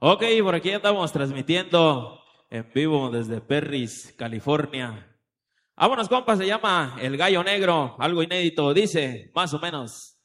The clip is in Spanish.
Ok, por aquí estamos transmitiendo en vivo desde Perris, California. Vámonos, compa, se llama El Gallo Negro, algo inédito, dice más o menos.